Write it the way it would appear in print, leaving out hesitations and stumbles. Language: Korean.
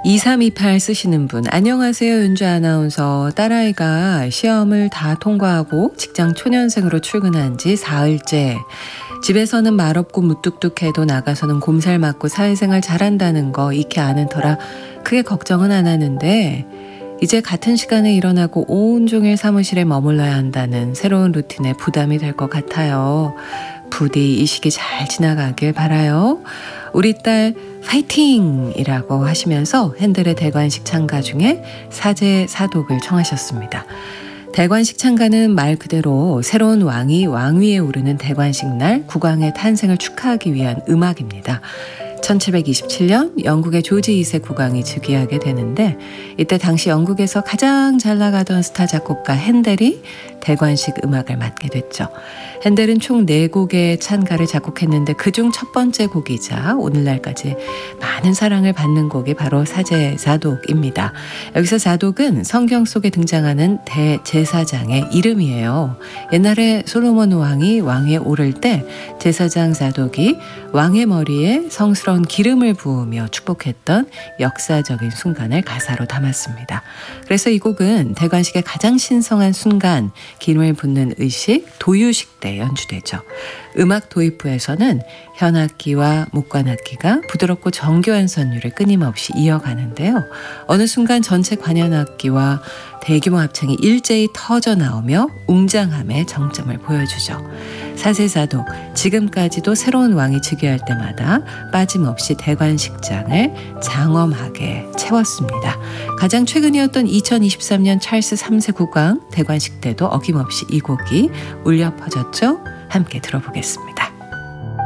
2328 쓰시는 분, 안녕하세요. 윤주 아나운서. 딸아이가 시험을 다 통과하고 직장 초년생으로 출근한 지 사흘째. 집에서는 말없고 무뚝뚝해도 나가서는 곰살 맞고 사회생활 잘한다는 거 익히 아는 터라 크게 걱정은 안 하는데, 이제 같은 시간에 일어나고 온종일 사무실에 머물러야 한다는 새로운 루틴에 부담이 될 것 같아요. 부디 이 시기 잘 지나가길 바라요. 우리 딸 파이팅! 이라고 하시면서 핸들의 대관식 찬가 중에 사제 사독을 청하셨습니다. 대관식 찬가는 말 그대로 새로운 왕이 왕위에 오르는 대관식 날 국왕의 탄생을 축하하기 위한 음악입니다. 1727년 영국의 조지 2세 국왕이 즉위하게 되는데, 이때 당시 영국에서 가장 잘 나가던 스타 작곡가 핸델이 대관식 음악을 맡게 됐죠. 핸델은 총 4곡의 찬가를 작곡했는데 그중 첫 번째 곡이자 오늘날까지 많은 사랑을 받는 곡이 바로 사제사독입니다. 여기서 사독은 성경 속에 등장하는 대제사장의 이름이에요. 옛날에 솔로몬 왕이 왕위에 오를 때 제사장 사독이 왕의 머리에 성스러운 기름을 부으며 축복했던 역사적인 순간을 가사로 담았습니다. 그래서 이 곡은 대관식의 가장 신성한 순간, 기름을 붓는 의식, 도유식 때 연주되죠. 음악 도입부에서는 현악기와 목관악기가 부드럽고 정교한 선율을 끊임없이 이어가는데요. 어느 순간 전체 관현악기와 대규모 합창이 일제히 터져 나오며 웅장함의 정점을 보여주죠. 사제사독, 지금까지도 새로운 왕이 즉위할 때마다 빠짐없이 대관식장을 장엄하게 채웠습니다. 가장 최근이었던 2023년 찰스 3세 국왕 대관식 때도 어김없이 이 곡이 울려 퍼졌죠. 함께 들어보겠습니다.